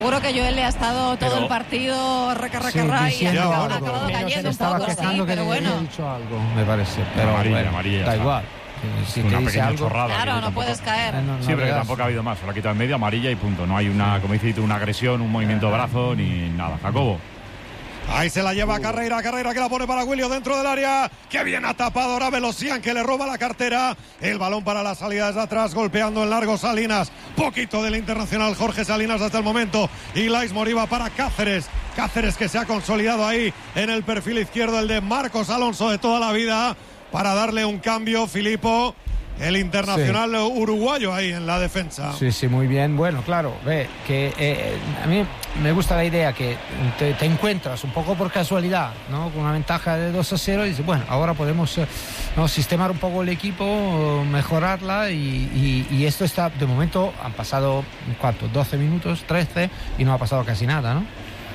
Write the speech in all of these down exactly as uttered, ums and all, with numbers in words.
Seguro que Joel le ha estado todo pero, el partido recarracarra sí, y ha algo, acabado, acabado cayendo un poco, sí, que pero bueno. He dicho algo, me parece. Pero amarilla, bueno, amarilla, da está. igual. Si, si una te pequeña algo, chorrada. Claro, no tampoco, puedes caer. No, no, sí, pero que veas. tampoco ha habido más. Se lo ha quitado en medio, amarilla y punto. No hay una, como dices tú, una agresión, un movimiento de brazo ni nada. Jacobo. Ahí se la lleva Carreira, Carreira que la pone para William dentro del área. Que bien ha tapado ahora Velosian, que le roba la cartera. El balón para la salida desde atrás, golpeando en largo Salinas. Poquito del internacional Jorge Salinas hasta el momento. Y Lais Moriba para Cáceres. Cáceres que se ha consolidado ahí en el perfil izquierdo, el de Marcos Alonso de toda la vida, para darle un cambio, Filipo. El internacional sí. uruguayo ahí en la defensa. Sí, sí, muy bien. Bueno, claro, ve que eh, a mí me gusta la idea que te, te encuentras un poco por casualidad, ¿no? Con una ventaja de dos a cero y dices, bueno, ahora podemos eh, ¿no? sistemar un poco el equipo, mejorarla y, y, y esto está, de momento han pasado, ¿cuánto? doce minutos, trece y no ha pasado casi nada, ¿no?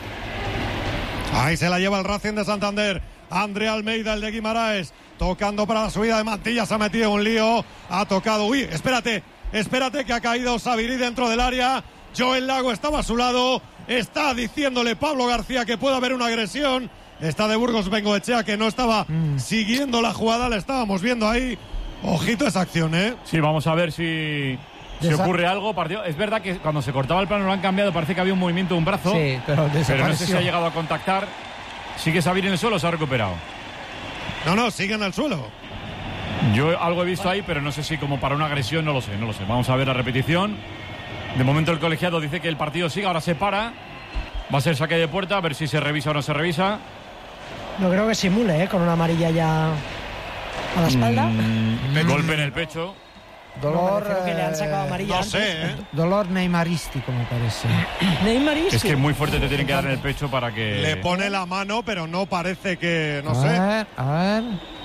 Ahí se la lleva el Racing de Santander. André Almeida, el de Guimaraes, tocando para la subida de Mantilla, se ha metido en un lío, ha tocado, uy, espérate, espérate que ha caído Sabirí dentro del área, Joel Lago estaba a su lado, está diciéndole Pablo García que puede haber una agresión, está de Burgos Bengoechea que no estaba mm. siguiendo la jugada, la estábamos viendo ahí, ojito esa acción, ¿eh? Sí, vamos a ver si... Si ocurre algo, partido. Es verdad que cuando se cortaba el plano lo han cambiado, parece que había un movimiento de un brazo, sí, pero, pero no sé si ha llegado a contactar. ¿Sigue Sabirí en el suelo o se ha recuperado? No, no, sigue en el suelo. Yo algo he visto ahí, pero no sé si como para una agresión, no lo sé, no lo sé. Vamos a ver la repetición. De momento el colegiado dice que el partido sigue, ahora se para. Va a ser saque de puerta, a ver si se revisa o no se revisa. No creo que simule, ¿eh? Con una amarilla ya a la espalda. Mm, golpe en el pecho. Dolor, no, creo que le han sacado amarilla no antes. sé, ¿eh? Dolor neymarístico, me parece. Neymarístico. Es que muy fuerte te tienen que dar en el pecho para que... Le pone la mano, pero no parece que... No a sé. Ver, a ver...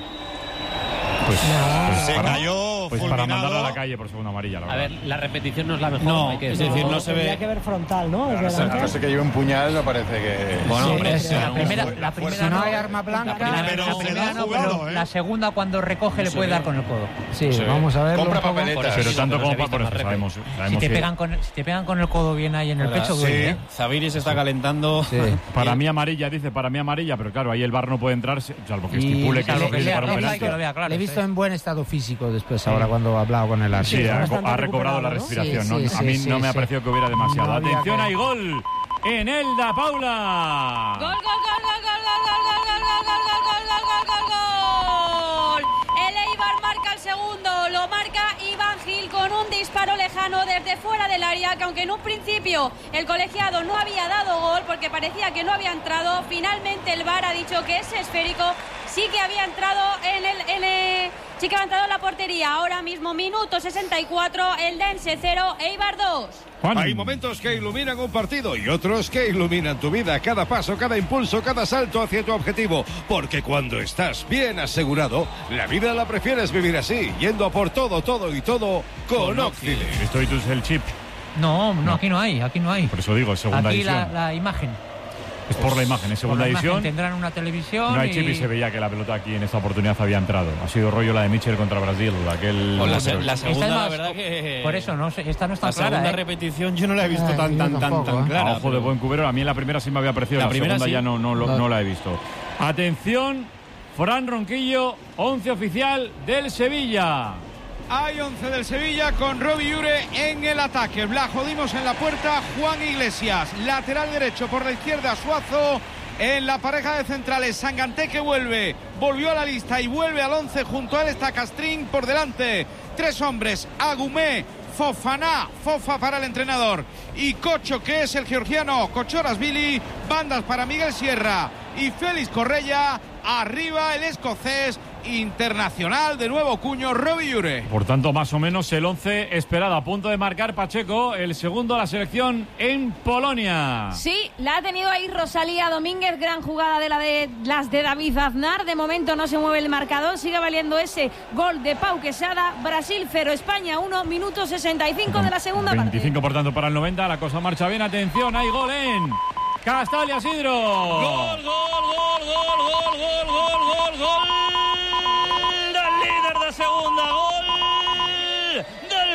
Pues, pues se para, cayó pues fulminado. para mandarla a la calle por segunda amarilla, la a ver, la repetición no es la mejor. No, hay que es decirlo. decir, no se ve... Tendría que ver frontal, ¿no? Claro, Desde a no ser que lleve un puñal, no parece que... Bueno, sí, hombre, es, la la primera, fuerza, la primera si no no, hay arma blanca... La primera, pero la se primera la ha no, jugado, pero ¿eh? la segunda cuando recoge le puede dar con el codo. Sí, Sí. vamos a ver. Compra papeletas. Pero tanto pero como se para viste por eso más sabemos, Si sabemos te, que- pegan con, si te pegan con el codo bien ahí en el Hola, pecho, sí. duele, ¿eh? Zabiri se está calentando. Sí. Para mí amarilla, dice, para mí amarilla, pero claro, ahí el V A R no puede entrar, salvo que Y- estipule que salvo es que sea para un roja y penalti. que lo vea claro. Le he visto sí. en buen estado físico después, ahora cuando ha hablado con el árbitro. Sí, ha, bastante ha recobrado la recuperado, ¿no? respiración. Sí, ¿no? sí, A mí sí, no sí, me ha sí. parecido que hubiera demasiado. No había Atención, que- hay gol en Elda Paula. Gol, gol, gol, gol, gol, gol, gol, gol, gol, gol, gol, gol, gol, gol, gol, gol. El Eibar marca el segundo, lo marca Iván Gil con un disparo lejano desde fuera del área, que aunque en un principio el colegiado no había dado gol porque parecía que no había entrado, finalmente el V A R ha dicho que ese esférico sí que había entrado en el, en el sí que había entrado en la portería. Ahora mismo minuto sesenta y cuatro, el Dense cero, Eibar dos. Juan. Hay momentos que iluminan un partido y otros que iluminan tu vida. Cada paso, cada impulso, cada salto hacia tu objetivo. Porque cuando estás bien asegurado, la vida la prefieres vivir así, yendo a por todo, todo y todo con Oxide. Esto y tú es el chip. No, no, aquí no hay, aquí no hay. Por eso digo, segunda Aquí edición. la, la imagen. Es por la imagen, es segunda Por la imagen edición. tendrán una televisión. No hay y... chip y se veía que la pelota aquí en esta oportunidad había entrado. Ha sido rollo la de Mitchell contra Brasil, aquel... Pues la, se- la Esta segunda, es la más- verdad que... Por eso, no sé, esta no está La clara, segunda ¿eh? repetición yo no la he visto Ah, tan, yo tan, tan, tampoco, tan ¿eh? clara. A ojo de buen cubero, a mí la primera sí me había parecido, La la, primera segunda sí. ya no, no, lo- No. no la he visto. Atención, Fran Ronquillo, once oficial del Sevilla. Hay once del Sevilla con Robbie Ure en el ataque. Bla jodimos en la puerta, Juan Iglesias. Lateral derecho por la izquierda, Suazo. En la pareja de centrales, Sanganté que vuelve. Volvió a la lista y vuelve al once. Junto a él está Castrín por delante. Tres hombres, Agumé, Fofana, Fofa para el entrenador. Y Cocho, que es el georgiano, Kochorasvili. Bandas para Miguel Sierra y Félix Correia. Arriba el escocés internacional de nuevo cuño, Robbie Ure. Por tanto, más o menos el once esperado. A punto de marcar Pacheco, el segundo a la selección en Polonia. Sí, la ha tenido ahí Rosalía Domínguez, gran jugada de, la de las de David Aznar. De momento no se mueve el marcador, sigue valiendo ese gol de Pau Quesada. Brasil cero, España uno, minuto sesenta y cinco de la segunda parte. veinticinco por tanto para el noventa, la cosa marcha bien. Atención, hay gol en Castalia Sidro. Gol, gol, gol, gol, gol, gol, gol, gol, gol del líder de segunda, gol del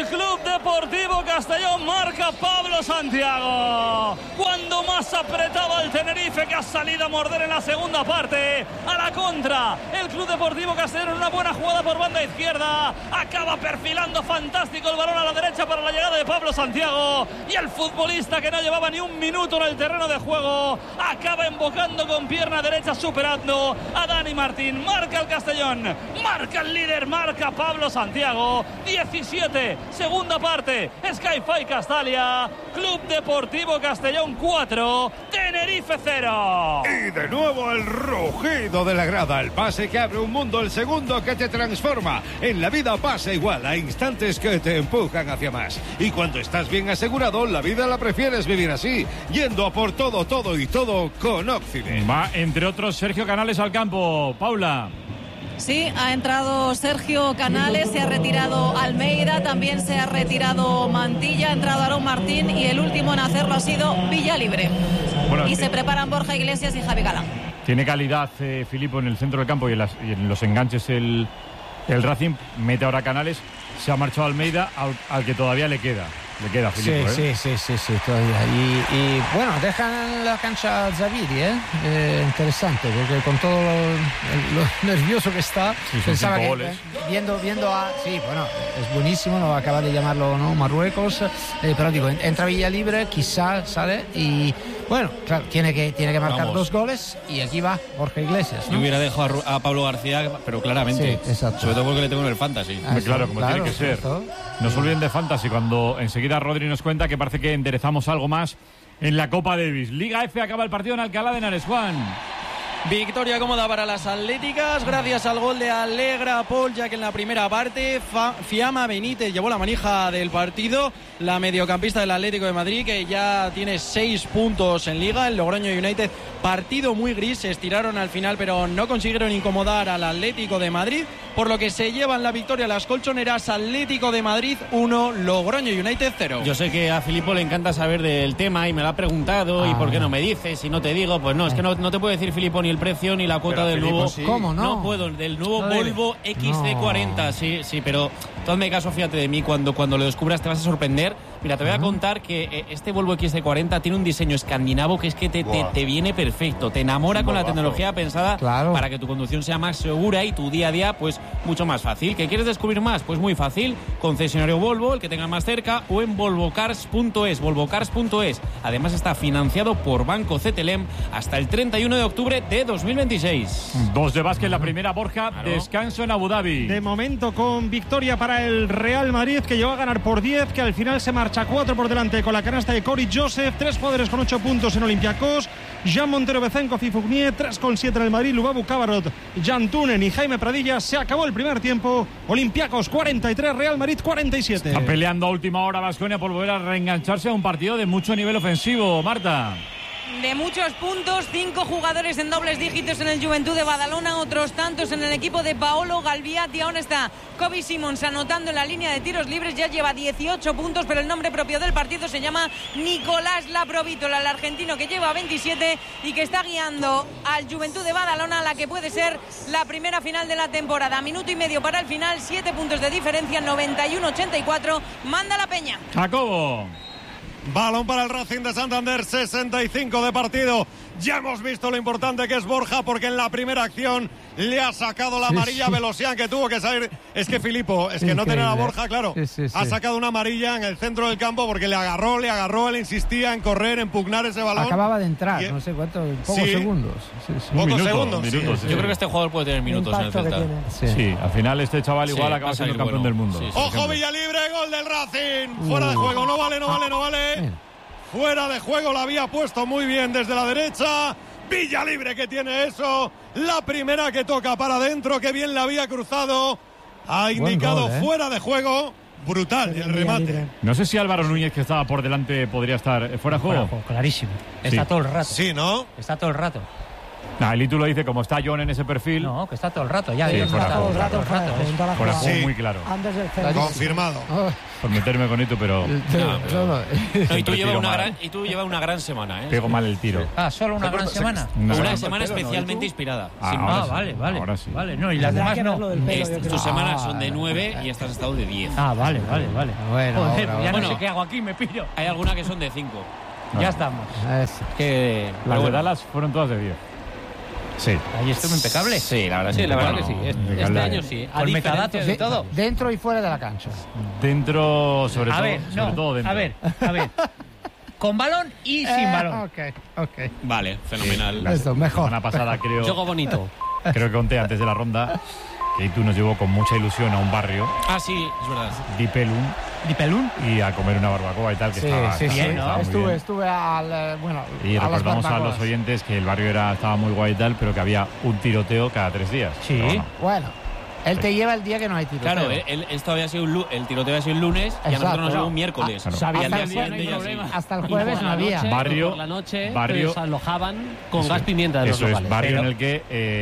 Club Deportivo Castellón, marca Pablo Santiago. Cuando más apretaba el Tenerife, que ha salido a morder en la segunda parte. A la contra, el Club Deportivo Castellón en una buena jugada por banda izquierda. Acaba perfilando fantástico el balón a la derecha para la llegada de Pablo Santiago. Y el futbolista que no llevaba ni un minuto en el terreno de juego acaba embocando con pierna derecha, superando a Dani Martín. Marca el Castellón, marca el líder, marca Pablo Santiago. diecisiete, segunda parte, Sky-Fi Castalia, Club Deportivo Castellón cuatro, Tenerife cero. Y de nuevo el rugido de la grada, el pase que abre un mundo, el segundo que te transforma. En la vida pasa igual, hay instantes que te empujan hacia más. Y cuando estás bien asegurado, la vida la prefieres vivir así, yendo a por todo, todo y todo con Occident. Va, entre otros, Sergio Canales al campo. Paula. Sí, ha entrado Sergio Canales, se ha retirado Almeida, también se ha retirado Mantilla, ha entrado Aarón Martín y el último en hacerlo ha sido Villalibre. Bueno, y sí. Se preparan Borja Iglesias y Javi Galán. Tiene calidad eh, Filipo en el centro del campo y en, las, y en los enganches el, el Racing. Mete ahora Canales, se ha marchado Almeida, al, al que todavía le queda. Le queda Filipo, sí, ¿eh? sí, sí, sí, sí, todavía. Y, y bueno, dejan la cancha Zaviri, ¿eh? ¿eh? Interesante, porque con todo lo, lo nervioso que está, sí, pensaba que eh, viendo, viendo a... Sí, bueno, es buenísimo, no va a acabar de llamarlo, ¿no? Marruecos, eh, pero digo, entra Villalibre, quizá sale y... Bueno, claro, tiene que, tiene que marcar Vamos. dos goles y aquí va Borja Iglesias, ¿no? Yo hubiera dejado a, a Pablo García, pero claramente. Sí, exacto. Sobre todo porque le tengo en el Fantasy. Ah, claro, como claro, tiene que ser. Esto. No se olviden de Fantasy cuando enseguida Rodri nos cuenta que parece que enderezamos algo más en la Copa Davis. Liga F, acaba el partido en Alcalá de Henares. Juan. Victoria cómoda para las atléticas gracias al gol de Alegra Paul, ya que en la primera parte Fa- Fiamma Benítez llevó la manija del partido. La mediocampista del Atlético de Madrid, que ya tiene seis puntos en Liga. El Logroño United, partido muy gris, se estiraron al final pero no consiguieron incomodar al Atlético de Madrid, por lo que se llevan la victoria las colchoneras. Atlético de Madrid uno, Logroño United cero. Yo sé que a Filipo le encanta saber del tema y me lo ha preguntado. Ah. ¿Y por qué no me dices? Si no te digo, pues no, es que no, no te puedo decir, Filipo, ni el precio ni la cuota pero del Filipo, nuevo. Sí. ¿Cómo no? No puedo, del nuevo no Volvo X C cuarenta. No. Sí, sí, pero hazme caso, fíjate de mí, cuando, cuando lo descubras te vas a sorprender. Mira, te voy a contar que este Volvo X C cuarenta tiene un diseño escandinavo que es que te, te, te viene perfecto, te enamora con la tecnología pensada claro. para que tu conducción sea más segura y tu día a día pues mucho más fácil. ¿Qué quieres descubrir más? Pues muy fácil, concesionario Volvo, el que tenga más cerca, o en volvo cars punto es, volvo cars punto es. Además está financiado por Banco Cetelem hasta el treinta y uno de octubre de dos mil veintiséis. Dos de básquet, la primera, Borja, claro. Descanso en Abu Dhabi. De momento con victoria para el Real Madrid, que llegó a ganar por diez, que al final se marcha cuatro por delante con la canasta de Cory Joseph. Tres jugadores con ocho puntos en Olympiacos: Jean Montero, Bezenkov y Fournier. Tres con siete en el Madrid: Lubabu, Cabarot, Jan Tunen y Jaime Pradilla. Se acabó el primer tiempo. Olympiacos cuarenta y tres, Real Madrid cuarenta y siete. Está peleando a última hora Baskonia por volver a reengancharse a un partido de mucho nivel ofensivo. Marta. De muchos puntos, cinco jugadores en dobles dígitos en el Juventud de Badalona, otros tantos en el equipo de Paolo Galviati. Ahora está Kobe Simons anotando en la línea de tiros libres, ya lleva dieciocho puntos, pero el nombre propio del partido se llama Nicolás Laprovítola, el argentino que lleva veintisiete y que está guiando al Juventud de Badalona a la que puede ser la primera final de la temporada. Minuto y medio para el final, siete puntos de diferencia, noventa y uno ochenta y cuatro, manda la Peña. Jacobo. Balón para el Racing de Santander, sesenta y cinco de partido. Ya hemos visto lo importante que es Borja, porque en la primera acción le ha sacado la amarilla a sí, sí. Velosian, que tuvo que salir. Es que Filipo, es que no tener a Borja, claro, sí, sí, sí. ha sacado una amarilla en el centro del campo porque le agarró, le agarró, él insistía en correr, en pugnar ese balón. Acababa de entrar, y... no sé cuántos, pocos sí. segundos. Sí, sí. Pocos minuto, segundos. Minutos, sí. Yo creo que este jugador puede tener minutos en el Celta. Sí. sí, al final este chaval igual sí, acaba siendo el campeón bueno. del mundo. Sí, sí, Ojo, Villalibre, gol del Racing. Fuera de juego, no vale, no vale, no vale. Fuera de juego, la había puesto muy bien desde la derecha. Villalibre que tiene eso. La primera que toca para adentro, que bien la había cruzado. Ha indicado gol, ¿eh? Fuera de juego. Brutal el remate. No sé si Álvaro Núñez, que estaba por delante, podría estar fuera de juego. Fuera de juego, clarísimo. Está sí. todo el rato. Sí, ¿no? Está todo el rato. Nah, el título dice, como está John en ese perfil. No, que está todo el rato, ya. Sí, ya fuera está todo todo el rato. fuera, todo el rato. fuera, Fuera fuera. juego muy claro. Antes del centro. Confirmado. Por meterme con esto, pero. No, pero- No, y, tú Siempre llevas tiro una mal. gran, y tú llevas una gran semana, ¿eh? Pego mal el tiro. Ah, solo una gran semana. Una Una, gran- semana especialmente inspirada. Ah, Sin ahora más. sí. vale, vale. Ahora sí. Vale, no, y las Tendrá demás que no. verlo del pelo, Este- yo creo. tus semanas son de Ah, nueve y estás estado de diez. Ah, vale, vale, vale. Bueno, Joder, ahora, ya ahora. no sé qué hago aquí, me pillo. Hay algunas que son de cinco. Ya estamos. Es- Que, Las pero de bueno. Dallas fueron todas de diez. Sí. Ahí estuvo impecable. Sí, la verdad Sí, la verdad Bueno, que sí. Este, de este calidad. año sí. A Con diferencia metadatos de y todo. Dentro y fuera de la cancha. Dentro, sobre A todo. ver, sobre no, todo dentro. a ver, a ver. Con balón y sin Eh, balón. Ok, ok. Vale, fenomenal. La Esto, mejor. semana pasada creo, Juego bonito. creo que conté antes de la ronda que tú nos llevó con mucha ilusión a un barrio, Ah, sí, es verdad. Dipelum, ¿Dipelún? y a comer una barbacoa y tal, que Sí, estaba, sí, estaba- sí. estaba muy Estuve, bien. estuve al. eh, Bueno, Y a las recordamos a barbacoas. los oyentes que el barrio era estaba muy guay y tal, pero que había un tiroteo cada tres días. Sí. Pero bueno, Bueno, él te lleva el día que no hay tiroteo. Claro, él, esto había sido un lu- el tiroteo había sido el lunes y a Exacto. nosotros nos llegó un miércoles. Claro. Sabía Y al hasta día el siguiente jueves, ya no hay sí. problema. Hasta el Y jueves por no la había. noche- Barrio- por la noche barrio- desalojaban con Eso gas es. pimienta de los Eso es, locales. barrio Pero- en el que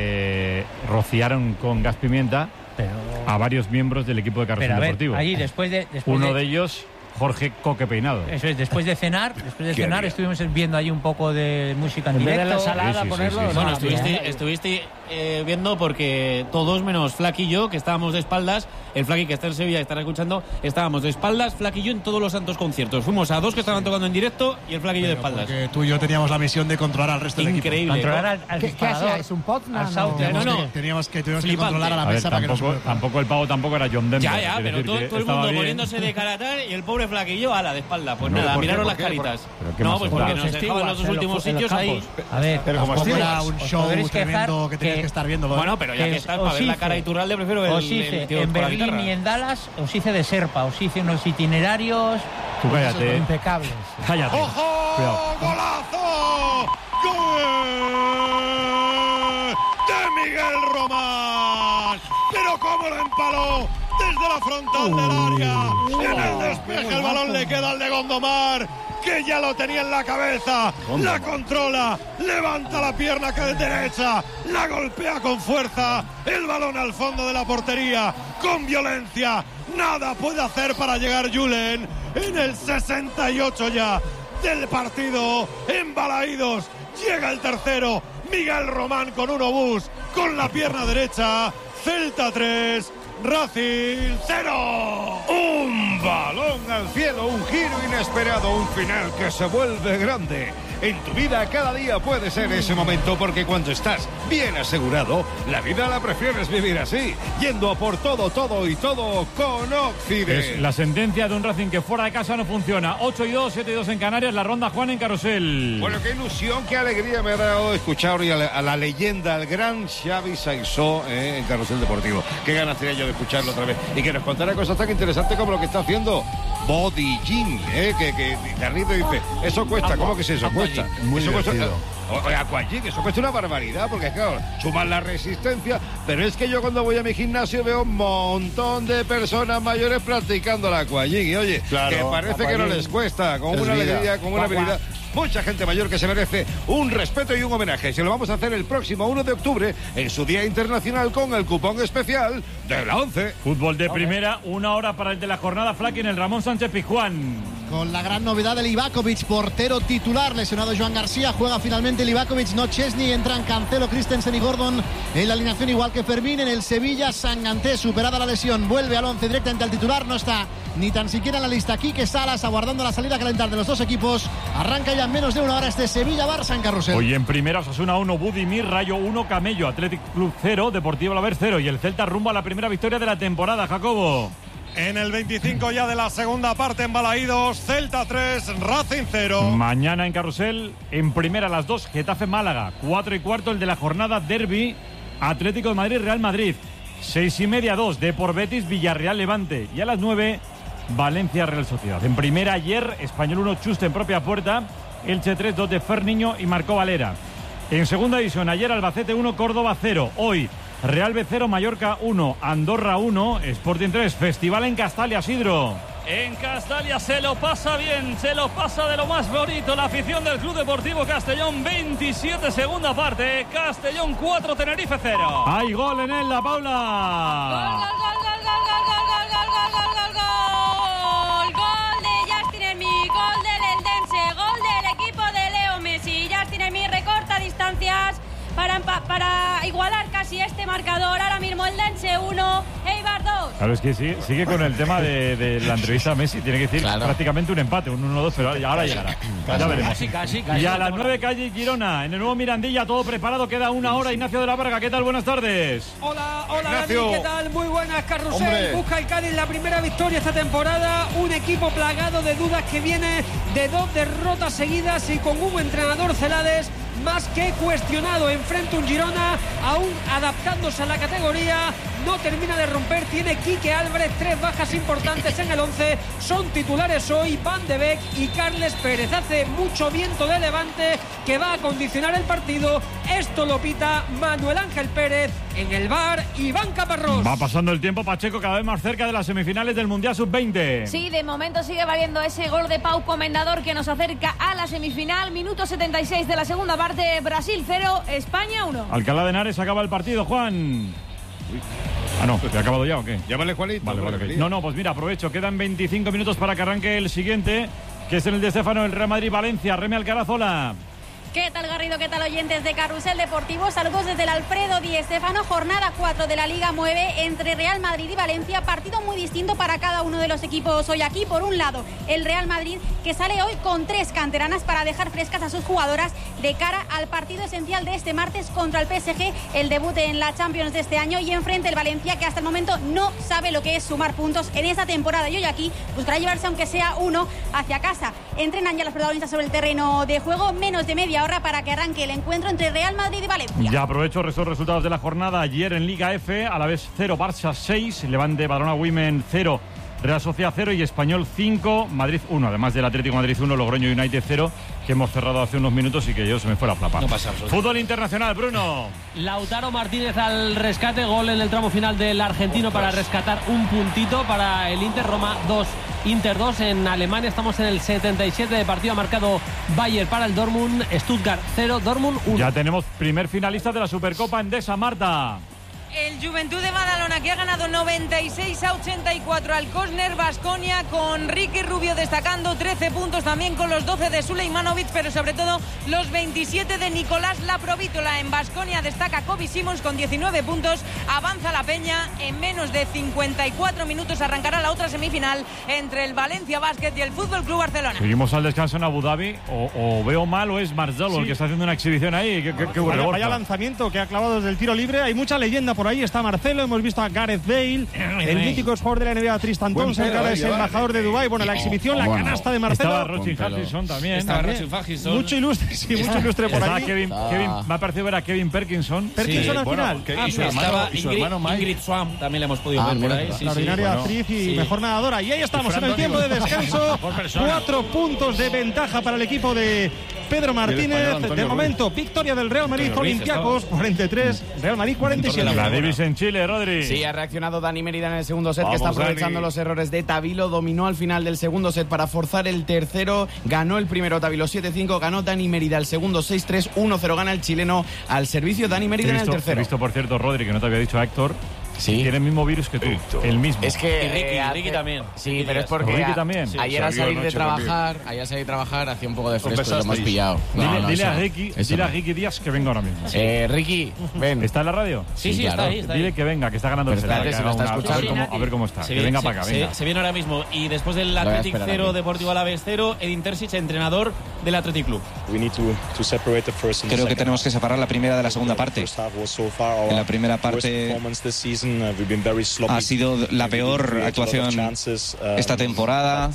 eh, rociaron con gas pimienta Pero, a varios miembros del equipo de Carrusel pero a ver, Deportivo. allí después de. Después Uno de, de ellos, Jorge Coque Peinado. Eso es, después de cenar, después de ¿Qué cenar haría? estuvimos viendo ahí un poco de música en En vez de directo. la ensalada, Sí, sí, sí, ponerlo. sí, sí. Bueno, no, estuviste, bien. estuviste eh, viendo porque todos menos Flack y yo, que estábamos de espaldas, el Flaky que está en Sevilla y estará escuchando, estábamos de espaldas, Flack y yo en todos los santos conciertos. Fuimos a dos que estaban tocando en directo y el Flack y yo de espaldas. Porque tú y yo teníamos la misión de controlar al resto del equipo. Increíble. Controlar al, al ¿Qué, ¿Qué disparador, hacíais? ¿Un Potna? al Sauter. Teníamos, No, no. que, teníamos que, tuvimos que Flipante. controlar a la A ver, mesa para que no se tampoco, pueda- tampoco el pavo tampoco era John Denver. Ya, ya, es pero decir, todo, que todo el estaba mundo bien. poniéndose de caratal y el pobre flaquillo a la de espalda. Pues No, nada, ¿por qué? miraron ¿Por las qué? caritas. ¿Pero qué No, más pues os da? porque nos Los dejaban los dos Stewards, en últimos los- en los sitios ahí. campos. A ver, Pero como os era podréis- un os show podréis quejar tremendo que tenías que- que estar viéndolo. Bueno, pero ya que que os- estás os para ver la hice- cara de Iturralde, prefiero el, Os el hice tío en con la Berlín guitarra. y en Dallas, os hice de Serpa, os hice unos itinerarios Tú cállate. Impecables. Cállate. ¡Ojo! Cuidado. ¡Golazo! ¡Gol! De Miguel Román. Pero cómo lo empaló desde la frontal del área. En el despeje el balón le queda al de Gondomar, que ya lo tenía en la cabeza. La controla, levanta la pierna que es derecha, la golpea con fuerza. El balón al fondo de la portería, con violencia. Nada puede hacer para llegar Julen en el sesenta y ocho ya del partido. Embalaídos, llega el tercero. Miguel Román con un obús, con la pierna derecha. Celta tres, Racing cero. Un balón al cielo, un giro inesperado, un final que se vuelve grande. En tu vida cada día puede ser ese momento, porque cuando estás bien asegurado, la vida la prefieres vivir así, yendo a por todo, todo y todo con Occident. Es la sentencia de un Racing que fuera de casa no funciona. ocho y dos, siete y dos en Canarias, la ronda Juan en Carrusel. Bueno, qué ilusión, qué alegría me ha dado escuchar hoy a la, a la leyenda, al gran Xavi Saizó eh, en Carrusel Deportivo. Qué ganas tenía yo de escucharlo otra vez y que nos contara cosas tan interesantes como lo que está haciendo Body Gym, eh, que, que de arriba dice, eso cuesta, ¿cómo que es eso? Cuesta. Muy eso cuesta, divertido. o- o Aquagym, eso cuesta una barbaridad, porque claro, suman la resistencia, pero es que yo cuando voy a mi gimnasio veo un montón de personas mayores practicando la Aquagym y oye, Claro, que parece que no Aquagym les cuesta, con es una vida. alegría, con una Guau, guau. habilidad. Mucha gente mayor que se merece un respeto y un homenaje. Se lo vamos a hacer el próximo uno de octubre en su Día Internacional con el cupón especial de la once. Fútbol de primera, una hora para el de la jornada Flaky en el Ramón Sánchez Pizjuán. Con la gran novedad del Livakovic, portero titular, lesionado Joan García, juega finalmente Livakovic, no Chesney, entran Cancelo, Christensen y Gordon en la alineación igual que Fermín. En el Sevilla, Sanganté, superada la lesión, vuelve al once directamente al titular, no está ni tan siquiera en la lista Quique Salas, aguardando la salida a calentar de los dos equipos. Arranca ya en menos de una hora este Sevilla-Barça en Carrusel. Hoy en primera, Osasuna uno, Budimir, Rayo uno, Camello, Athletic Club cero, Deportivo Alavés cero y el Celta rumbo a la primera victoria de la temporada, Jacobo. En el veinticinco ya de la segunda parte, embalaídos, Celta tres, Racing cero. Mañana en Carrusel, en primera a las dos, Getafe Málaga, cuatro y cuarto el de la jornada Derby, Atlético de Madrid, Real Madrid, seis y media dos, Depor Betis, Villarreal Levante y a las nueve, Valencia Real Sociedad. En primera ayer, Español uno, Chuste en propia puerta, Elche tres, dos de Ferniño y Marcó Valera. En segunda división, ayer Albacete uno, Córdoba cero, hoy Real B cero, Mallorca uno, Andorra uno, Sporting tres, Festival en Castalia, Sidro. en Castalia. Se lo pasa bien, se lo pasa de lo más bonito la afición del Club Deportivo Castellón. veintisiete, segunda parte. Castellón cuatro, Tenerife cero. Hay gol en él, la Paula. Gol, gol, gol, gol, gol, gol, gol, gol, gol, gol, gol, gol. Gol de Justin Hermí, gol del Eldense, gol del equipo de Leo Messi. Justin Hermí recorta distancias para, para igualar casi este marcador. Ahora mismo Eldense uno, Eibar dos. Claro, es que sigue, sigue con el tema de, de la entrevista a Messi. Tiene que decir claro. prácticamente un empate, un uno dos, pero ahora llegará. Casi, ya veremos. Casi, casi, casi, y a las nueve, calle Girona, en el nuevo Mirandilla, todo preparado. Queda una hora. Ignacio de la Varga, ¿qué tal? Buenas tardes. Hola, hola, David, ¿qué tal? Muy buenas, Carrusel. Hombre. Busca el Cádiz la primera victoria esta temporada. Un equipo plagado de dudas que viene de dos derrotas seguidas y con un entrenador Celades más que cuestionado. Enfrenta un Girona aún adaptándose a la categoría, no termina de romper. Tiene Quique Álvarez, tres bajas importantes en el once, son titulares hoy Van de Beek y Carles Pérez. Hace mucho viento de levante que va a condicionar el partido. Esto lo pita Manuel Ángel Pérez. En el bar, Iván Caparrós. Va pasando el tiempo, Pacheco, cada vez más cerca de las semifinales del Mundial sub veinte. Sí, de momento sigue valiendo ese gol de Pau Comendador que nos acerca a la semifinal. Minuto setenta y seis de la segunda parte. Brasil cero, España uno. Alcalá de Henares acaba el partido, Juan. Uy. Ah, no, ¿te ha acabado ya o qué? Llámale, Juanito. Vale, vale, okay. No, no, pues mira, aprovecho. Quedan veinticinco minutos para que arranque el siguiente, que es en el de Estéfano, el Real Madrid-Valencia. Remy Alcaraz, hola. ¿Qué tal, Garrido? ¿Qué tal, oyentes de Carrusel Deportivo? Saludos desde el Alfredo Di Stéfano, jornada cuatro de la Liga nueve entre Real Madrid y Valencia. Partido muy distinto para cada uno de los equipos hoy aquí. Por un lado, el Real Madrid, que sale hoy con tres canteranas para dejar frescas a sus jugadoras de cara al partido esencial de este martes contra el P S G, el debut en la Champions de este año. Y enfrente el Valencia, que hasta el momento no sabe lo que es sumar puntos en esta temporada. Y hoy aquí buscará llevarse, aunque sea uno, hacia casa. Entrenan ya las protagonistas sobre el terreno de juego. Menos de media hora para que arranque el encuentro entre Real Madrid y Valencia. Ya aprovecho estos resultados de la jornada. Ayer en Liga F, a la vez cero, Barça seis, Levante Badalona Women cero, Real Sociedad cero y Español cinco, Madrid uno. Además del Atlético Madrid uno, Logroño United cero, que hemos cerrado hace unos minutos y que yo se me fue la plapa. No pasa absolutamente. Fútbol internacional, Bruno. Lautaro Martínez al rescate, gol en el tramo final del argentino para rescatar un puntito para el Inter. Roma dos, Inter dos. En Alemania estamos en el setenta y siete de partido, ha marcado Bayer para el Dortmund, Stuttgart cero, Dortmund uno. Ya tenemos primer finalista de la Supercopa Endesa, Marta. El Juventud de Badalona, que ha ganado noventa y seis a ochenta y cuatro al Cosner Baskonia, con Ricky Rubio destacando trece puntos, también con los doce de Sulejmanovic, pero sobre todo los veintisiete de Nicolás Laprovítola. En Baskonia destaca Kobe Simons con diecinueve puntos, avanza la Peña. En menos de cincuenta y cuatro minutos arrancará la otra semifinal entre el Valencia Basket y el Fútbol Club Barcelona. Seguimos al descanso en Abu Dhabi, o, o veo mal o es Marcelo sí. el que está haciendo una exhibición ahí. ¿Qué, qué, qué vaya, vaya lanzamiento que ha clavado desde el tiro libre. Hay mucha leyenda por ahí. Está Marcelo, hemos visto a Gareth Bale, el mítico jugador de la N B A Tristan Thompson, que ahora es embajador de Dubái. Bueno, la exhibición, la canasta de Marcelo. Estaba Rochin Hutchinson también. Estaba Rochin Hutchinson. Mucho ilustre, sí, mucho ilustre por ahí. Kevin, Kevin, me ha parecido ver a Kevin Perkinson. Perkinson sí, al bueno, final. Que, ah, y su hermano, y su hermano Ingrid, Ingrid Swan también la hemos podido ah, ver por ahí. Sí, extraordinaria sí, actriz bueno, y sí. mejor nadadora. Y ahí estamos en el tiempo de descanso. Cuatro puntos de ventaja para el equipo de Pedro Martínez. De momento, victoria del Real Madrid, Olympiacos cuarenta y tres, Real Madrid cuarenta y siete. La Davis en Chile, Rodri. Sí, ha reaccionado Dani Mérida en el segundo set, Vamos, que está aprovechando Dani. los errores de Tavilo. Dominó al final del segundo set para forzar el tercero. Ganó el primero Tavilo siete cinco. Ganó Dani Mérida el segundo seis tres. uno cero gana el chileno al servicio Dani Mérida visto, en el tercero. He visto, por cierto, Rodri, que no te había dicho a Héctor. Sí. Tiene el mismo virus que tú. Héctor. El mismo. Es que y Ricky, eh, Ricky también. Sí, Ricky pero es porque Ricky también. Sí, ayer al salir de trabajar, ayer al salir de trabajar hacía un poco de fresco y lo hemos pillado. No, dile, no, dile, eso, a Ricky, dile a Ricky Díaz que venga ahora mismo. Eh, Ricky, ven. ¿Está en la radio? Sí, sí, sí claro. está ahí. Está dile ahí. que venga, que está ganando el Celta. Si lo está escuchando. A ver cómo, a ver cómo está. Se que venga se, para acá, venga. Se, se viene ahora mismo. Y después del Athletic cero, Deportivo Alavés cero, Edin Terzic, entrenador del Athletic Club. Creo que tenemos que separar la primera de la segunda parte. En la primera parte ha sido la peor actuación esta temporada.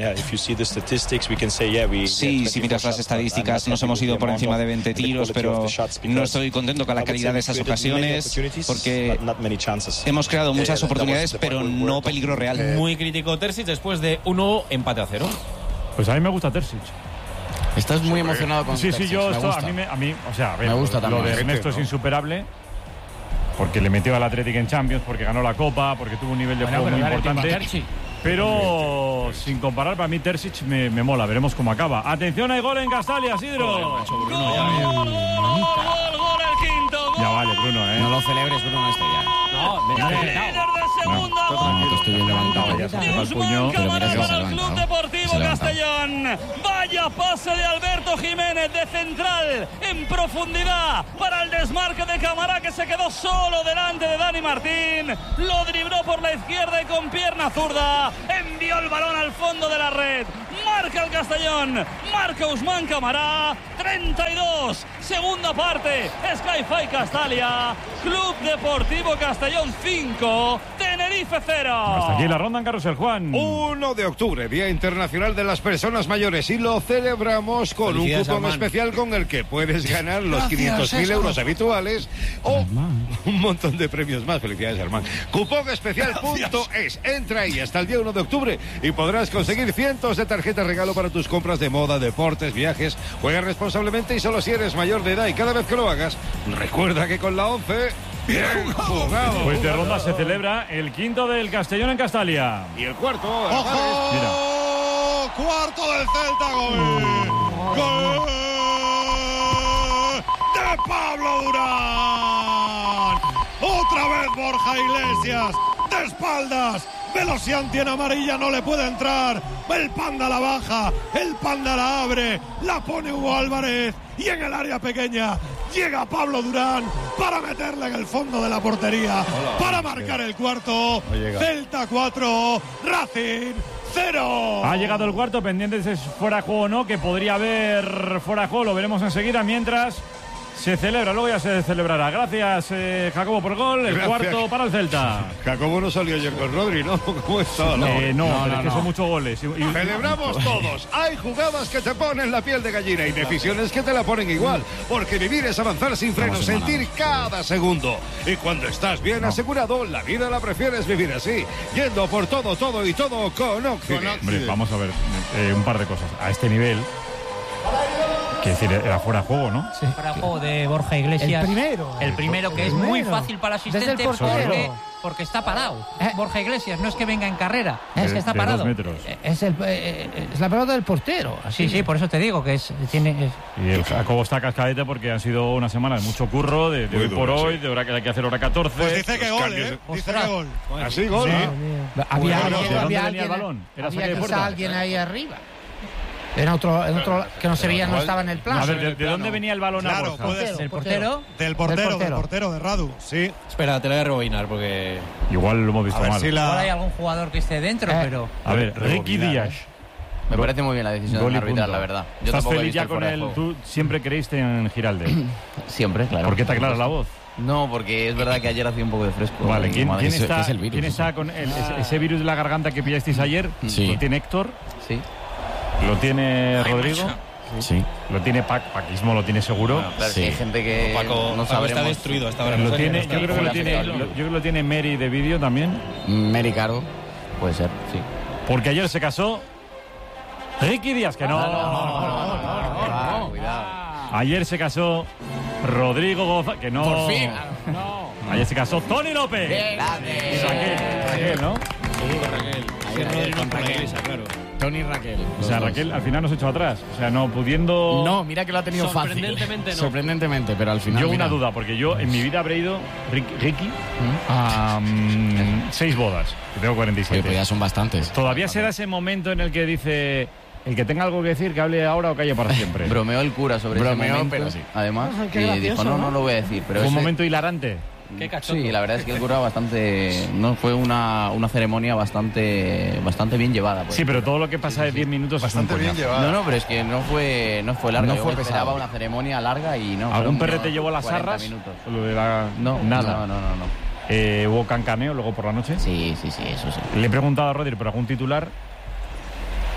Sí, si miras las estadísticas, nos hemos ido por encima de veinte tiros, pero no estoy contento con la calidad de esas ocasiones porque hemos creado muchas oportunidades, pero no peligro real. Muy crítico Terzic después de un nuevo empate a cero. Pues a mí me gusta Terzic. Estás muy emocionado con Sí, Terzic, sí, yo me esto, gusta. a mí, me, a mí, o sea, a ver, me gusta lo también. de Ernesto es insuperable. Porque le metió al Atlético en Champions, porque ganó la Copa, porque tuvo un nivel de bueno, juego muy importante. Pero pero sin comparar, para mí Terzic me, me mola. Veremos cómo acaba. Atención, hay gol en Castalia, Sidro. Gol, gol, gol, gol, el quinto. Ya vale, Bruno, ¿eh? No lo celebres, Bruno, este ya. No, me he levantado. Segunda No, que estoy bien levantado ya. Guzmán Cámara para el Club Deportivo Castellón. Vaya pase de Alberto Jiménez de central en profundidad para el desmarque de Cámara, que se quedó solo delante de Dani Martín. Lo dribló por la izquierda y con pierna zurda envió el balón al fondo de la red. Marca el Castellón, marca Guzmán Cámara. treinta y dos, segunda parte. Sky-Fi Castalia, Club Deportivo Castellón cinco, Tenerife cero. Hasta aquí la ronda en Carrusel, Juan. uno de octubre, Día Internacional de las Personas Mayores, y lo celebramos con un cupón especial con el que puedes ganar los quinientos mil euros habituales o un montón de premios más. Felicidades, Armán. Cupón especial punto es. Entra ahí hasta el día uno de octubre y podrás conseguir cientos de tarjetas regalo para tus compras de moda, deportes, viajes. Juega responsablemente y solo si eres mayor de edad, y cada vez que lo hagas, recuerda que con la once... Bien jugado. Pues de ronda se celebra el quinto del Castellón en Castalia. Y el cuarto. ¡Ojo! Mira. Cuarto del Celta, gol. Gol de Pablo Durán. Otra vez Borja Iglesias. De espaldas. Velocianti en amarilla, no le puede entrar. El Panda la baja, el Panda la abre, la pone Hugo Álvarez, y en el área pequeña llega Pablo Durán para meterla en el fondo de la portería. Hola, para marcar el cuarto. Celta cuatro, Racing cero. Ha llegado el cuarto, pendiente si es fuera de juego o no, que podría haber fuera de juego, lo veremos enseguida. Mientras se celebra, luego ya se celebrará. Gracias, eh, Jacobo, por el gol. El Gracias. Cuarto para el Celta. Jacobo no salió ayer con Rodri, ¿no? ¿Cómo está? No, eh, no, no, pero no, es que no. son muchos goles. Y, y... Celebramos todos. Hay jugadas que te ponen la piel de gallina y decisiones que te la ponen igual. Porque vivir es avanzar sin frenos, sentir cada segundo. Y cuando estás bien no. asegurado, la vida la prefieres vivir así. Yendo por todo, todo y todo con Occident. Hombre, vamos a ver eh, un par de cosas. A este nivel... Que decir, era fuera de juego, ¿no? Sí. Fuera de juego de Borja Iglesias. El primero. El primero, que el es primero. muy fácil para el asistente Desde el porque, porque está parado. Eh. Borja Iglesias, no es que venga en carrera, De- es que está de parado. dos metros. Es, el, eh, es la pelota del portero. Así. Sí, sí, por eso te digo que es, tiene... es- Y el Jacobo está cascadete porque han sido una semana de mucho curro, de, de Muy hoy por duro, hoy, sí. de hora que hay que hacer hora catorce. Pues dice que Los gol, cambios ¿eh? de- Dice Ostras. que gol. Así, gol. Sí. ¿no? Había, Bueno, alguien, ¿de dónde había venía el alguien, balón? ¿Era había saque de quizá puerta? alguien ahí arriba. En otro, en otro que no se veía, no estaba en el plan. A ver, ¿de, de dónde venía el balón a Claro, Borja? puede ser. ¿Del portero? Del portero, del portero. portero, de Radu, sí. Espera, te lo voy a rebobinar porque... Igual lo hemos visto A ver mal. si Ahora la... hay algún jugador que esté dentro, Eh. pero... A ver, Ricky Díaz. Me parece muy bien la decisión Gol y del arbitral, punto. la verdad. Yo ¿Estás tampoco he feliz visto ya el con fuera de él? juego. Tú siempre creíste en Giralde. Siempre, claro. ¿Por qué te aclaras la voz? No, porque es verdad que ayer hacía un poco de fresco. Vale, Y, ¿quién, madre, quién ese- está, que es el virus, ¿quién eso. está con el- ese, ese virus de la garganta que pillasteis ayer? Sí. ¿Lo tiene Héctor? Sí. ¿Lo tiene Rodrigo? Sí. ¿Lo tiene Pac? Paquismo lo tiene seguro. Bueno, claro, Sí. que hay gente que Paco, no Paco sabremos. está destruido hasta ahora. Lo No sé tiene, si yo está creo que lo Hola, tiene, Fidel. lo- yo creo que lo tiene Mary de vídeo también. Mary Caro, puede ser, sí. Porque ayer se casó Ricky Díaz, que no. Ah, cuidado. Ayer se casó Rodrigo González, que no. Por fin. Ayer se casó Tony López. Y Raquel, Raquel, ¿no? Sí, Rodrigo con Raquel, esa, claro. Tony y Raquel. O sea, Raquel al final nos echó atrás. O sea, no pudiendo. No, mira que lo ha tenido fácil. Sorprendentemente no. Sorprendentemente, pero al final. Yo mira. una duda, porque yo en mi vida habré ido, Ricky, Ricky a mm, seis bodas, que tengo cuarenta y Oye, siete. pues ya son bastantes. Todavía será ese momento en el que dice el que tenga algo que decir, que hable ahora o calle para siempre. Bromeó el cura sobre Bromeó, ese momento, pero sí. además, Ah, qué y gracioso, dijo, no, ¿no? no lo voy a decir. Pero Fue un ese- momento hilarante. Qué cachondo. Sí, la verdad es que el cura bastante... No, fue una, una ceremonia bastante bastante bien llevada. pues. Sí, pero todo lo que pasa de diez minutos Bastante es un bien coñazo. llevada. No, no, pero es que no fue, no fue larga. No Yo fue esperaba pesado. una ceremonia larga y no. ¿Algún fueron perrete unos llevó las cuarenta arras? minutos. Lo de la... No, nada. no, no, no, no. Eh, ¿Hubo cancaneo luego por la noche? Sí, sí, sí, eso sí. Le he preguntado a Rodri por algún titular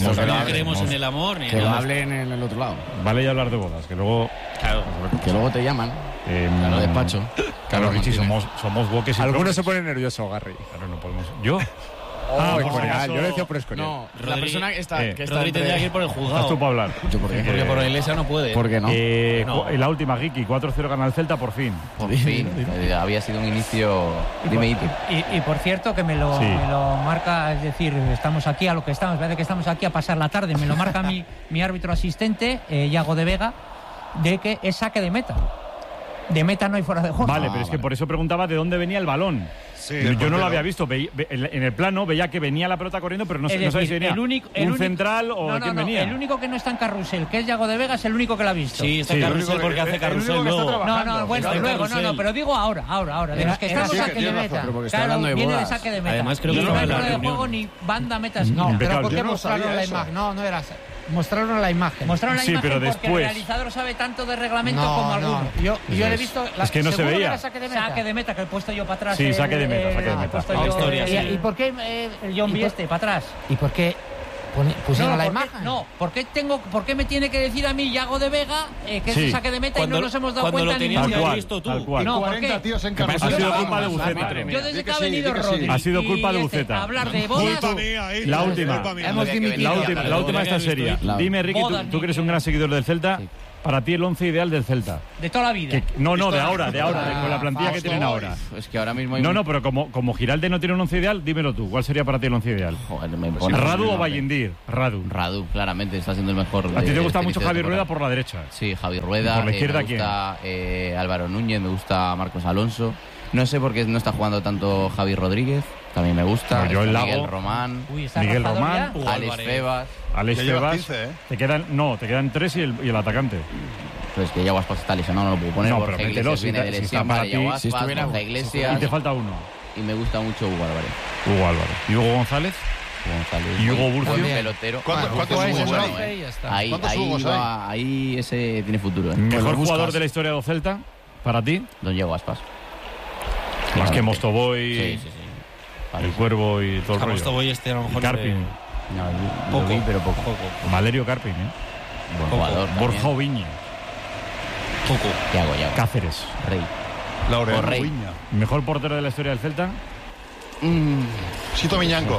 no, no creemos en el amor ni que en lo nada. hablen en el otro lado. Vale ya hablar de bodas, que luego... Claro. Que luego te llaman. Eh, Claro, despacho. Claro, Richie, somos, somos woques y Algunos progres. se ponen nerviosos, Garry. Claro, no podemos... ¿Yo? Ah, por Escorial, acaso- yo lo decía por Escorial. No, la Rodri- persona que está, eh, que está Rodri entre- tendría que ir por el juzgado. Estás tú para hablar. ¿Yo por qué? Porque por la iglesia no puede. ¿Por qué no? Eh, No. cu- La última, Giki, cuatro cero gana el Celta por fin. Por fin. Eh, había sido un inicio. Dime, Iti. Y, y por cierto, que me lo, Sí. me lo marca, es decir, estamos aquí a lo que estamos, parece que estamos aquí a pasar la tarde, me lo marca mi, mi árbitro asistente, eh, Iago de Vega, de que es saque de meta. De meta no hay fuera de juego. Vale, Ah, pero es vale. que por eso preguntaba de dónde venía el balón. Sí, yo el yo no lo portero. había visto. Veí- ve- en el plano veía que venía la pelota corriendo, pero no, sé, Es no sabía si decir, venía el único, el un único- central o no, de no, quién no, venía. El único que no está en carrusel, que es Yago de Vega, es el único que lo ha visto. Sí, está Sí, en el carrusel único porque que- hace el carrusel único que está luego. No, no, bueno, Hace luego, no, carrusel. no, pero digo ahora, ahora, ahora. De Era- los que era estamos sí, saque que de tiene meta. razón, porque está Claro, hablando de viene de bodas. saque de meta. Además, creo y que no estaba hay en la fuera de reunión. juego ni banda metas. No, nada. pero Impecable. ¿por qué Yo no mostraron sabía la eso. imagen? No, no era. Mostraron la imagen. Mostraron la Sí, imagen pero porque el después- realizador sabe tanto de reglamento No, como no, alguno. yo, yo he es. visto. La, Es que no se seguro veía. era saque de meta. Saque de meta, que he puesto yo para atrás. Sí, el- saque de meta, el- saque de he meta. puesto La yo historia, el- sí. ¿Y por qué eh, el John ¿Y por- Bieste para atrás? ¿Y por qué pone- pusieron No, la ¿por qué- imagen? no, ¿por qué, tengo, ¿por qué me tiene que decir a mí Yago de Vega eh, que Sí. es un saque de meta Cuando- y no nos hemos dado cuando cuenta lo ni tenías Tal que haber cual, visto tú. tal cual. No, ¿por cuarenta qué? tíos en Que parece carrusel. Ha sido que culpa de vamos, Buceta. madre mía. Yo desde Di que que ha sí, venido di que sí. Rodri Ha sido y culpa de este Buceta. a hablar de bodas, Culpa mía, ahí, La es última. culpa mía. Hemos dimitido. La última, la última de esta serie. La- Dime, Ricky, tú, Bodas, tú que eres un ni- gran seguidor del Celta, para ti el once ideal del Celta. de toda la vida. Que- no, no, de ahora, de ahora, de- con la plantilla que Fausto, tienen ahora. Es que ahora mismo hay No, un- no, pero como, como Giralde no tiene un once ideal, dímelo tú. ¿Cuál sería para ti el once ideal? Joder, me pone- ¿Radu o Vallendir? Radu. Radu, claramente está siendo el mejor. A ti te de gusta este mucho inicio de Javi temporada. Rueda por la derecha. Sí, Javi Rueda. ¿Y por la eh, izquierda me quién? gusta eh, Álvaro Núñez, me gusta Marcos Alonso. No sé por qué no está jugando tanto Javi Rodríguez. También me gusta. No, yo el Está Lago. Miguel Román. Uy, está Miguel Rafa Román. Doria. Hugo Alex Álvarez. Febas. Alex Ya llevas Febas. quince, ¿eh? Te quedan, no, te quedan tres y el, y el atacante. Pues que Yago Aspas está lesionado, no lo puedo poner. No, Borja pero mételo, Iglesias si viene está- de si lesión está para para ti, Yago si Aspas, estuviera- Borja Y Iglesias. te falta uno. Y me gusta mucho Hugo Álvarez. Hugo Álvarez. ¿Y Hugo González? González. ¿Y Hugo Buen- Burcio? buen Bien. pelotero. ¿Cuántos- Bueno, cuántos muy Hugos bueno, hay? eh. Ya está. Ahí, ¿Cuántos ahí, Hugos va- ahí ese tiene futuro. ¿eh? ¿Mejor Buscas. jugador de la historia del Celta? ¿Para ti? Don Diego Aspas. Más que Mostoboy, Sí, sí, sí. el Cuervo y todo el A rollo. Mostovoy este a lo mejor Y Carpin. No, lo Poco. vi, pero poco. Valerio Carpin, ¿eh? Buen Poco. jugador. Borja también. Oviña. Poco. Yago, Yago. Cáceres. Rey. Laureano O Rey. Viña. ¿Mejor portero de la historia del Celta? Mm, Sito Miñanco.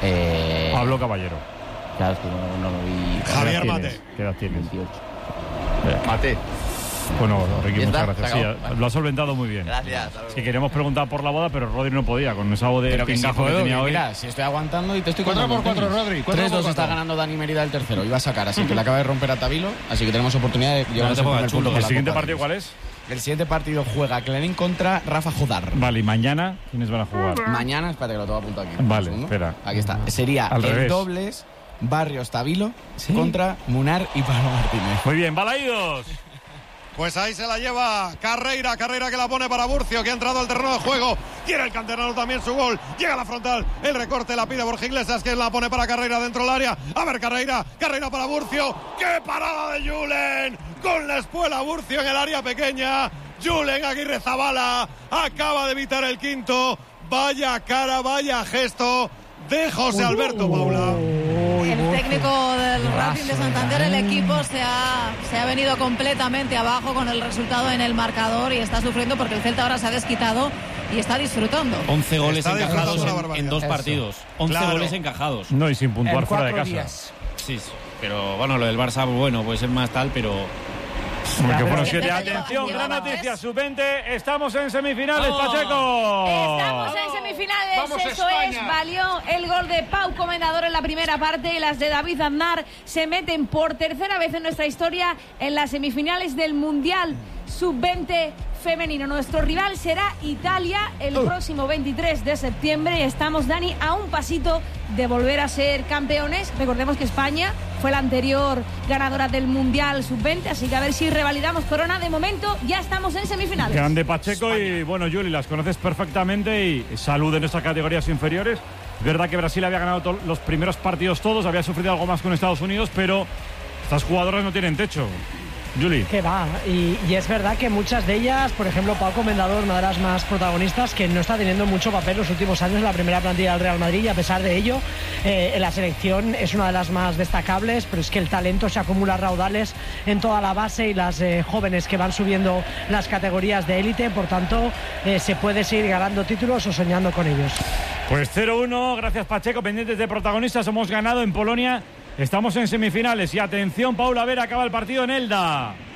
eh, Pablo Caballero. Claro, es que no, no lo vi. ¿Qué Javier edad Mate. tienes? ¿Qué edad tienes? veintiocho. Mate. Bueno, Ricky, ¿Ya muchas está? gracias. ¿Se Sí, acabó? Vale. lo has solventado muy bien. Gracias. Es que queríamos preguntar por la boda, pero Rodri no podía, con esa voz de Pero que sí pingazo que puedo, tenía que hoy. mira, si estoy aguantando y te estoy Cuatro contando por cuatro, tenis. Rodri, cuatro tres por dos está cuatro. ganando Dani Mérida el tercero. Iba a sacar, así que le acaba de romper a Tabilo. Así que tenemos oportunidad de llevarnos te el pongas primer chulo. punto con ¿El la siguiente Copa partido Davis. cuál es? El siguiente partido juega Clarín contra Rafa Judar. Vale, y mañana, ¿quiines van a jugar? Mañana, espérate que lo tengo apuntado aquí. Vale, Un segundo. espera. Aquí está. Sería Al el revés. dobles Barrios Tabilo contra Munar y Pablo Martínez. Muy bien, Balaídos. Pues ahí se la lleva Carreira, Carreira que la pone para Burcio, que ha entrado al terreno de juego. Quiere el canterano también su gol. Llega a la frontal, el recorte la pide Borja Iglesias, que la pone para Carreira dentro del área. A ver, Carreira, Carreira para Burcio. ¡Qué parada de Julen! Con la espuela Burcio en el área pequeña. Julen Aguirre Zabala acaba de evitar el quinto. Vaya cara, vaya gesto de José Alberto Paula. El técnico del Racing de Santander, el equipo se ha, se ha venido completamente abajo con el resultado en el marcador y está sufriendo porque el Celta ahora se ha desquitado y está disfrutando. once goles Está encajados disfrutando una en, barbaridad. en dos Eso. partidos. once Claro. goles encajados. No, y sin puntuar En fuera de cuatro casa. días. Sí, sí. Pero bueno, lo del Barça, bueno, puede ser más tal, pero. Porque pero fueron el siete. Celta Atención, lleva- gran lleva noticia, más. sub veinte. Estamos en semifinales, ¡Vamos! Pacheco. Estamos en semifinales, ¡Vamos, eso España! es, valió el gol de Pau Comendador en la primera parte y las de David Aznar se meten por tercera vez en nuestra historia en las semifinales del Mundial sub veinte femenino. Nuestro rival será Italia el próximo veintitrés de septiembre y estamos, Dani, a un pasito de volver a ser campeones. Recordemos que España fue la anterior ganadora del Mundial sub veinte, así que a ver si revalidamos corona. De momento ya estamos en semifinales. Grande Pacheco y bueno, Juli, las conoces perfectamente y salud en estas categorías inferiores. Es verdad que Brasil había ganado to- los primeros partidos todos, había sufrido algo más con Estados Unidos, pero estas jugadoras no tienen techo. Juli. Que va, y, y es verdad que muchas de ellas, por ejemplo, Pau Comendador, una de las más protagonistas, que no está teniendo mucho papel los últimos años en la primera plantilla del Real Madrid, y a pesar de ello, eh, en la selección es una de las más destacables, pero es que el talento se acumula a raudales en toda la base y las eh, jóvenes que van subiendo las categorías de élite, por tanto, eh, se puede seguir ganando títulos o soñando con ellos. Pues cero uno, gracias Pacheco, pendientes de protagonistas, hemos ganado en Polonia, estamos en semifinales y atención, Paula Vera acaba el partido en Elda.